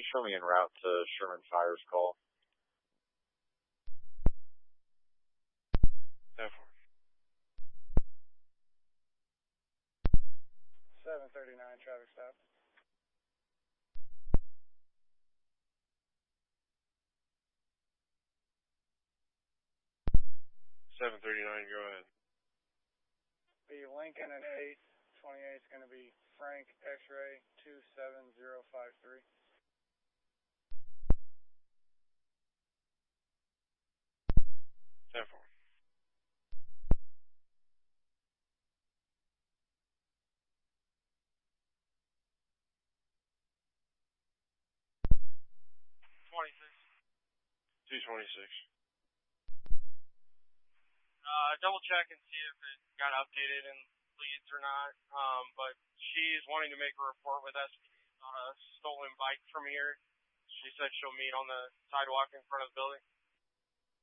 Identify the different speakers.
Speaker 1: show me en route to Sherman Fire's call?
Speaker 2: 10-4.
Speaker 3: 739 traffic stop.
Speaker 2: 739, go ahead.
Speaker 3: Be Lincoln at 828 is going to be Frank X-ray 27053.
Speaker 2: 10-4. 226.
Speaker 4: Double check and see if it got updated in leads or not. But she's wanting to make a report with us on a stolen bike from here. She said she'll meet on the sidewalk in front of the building.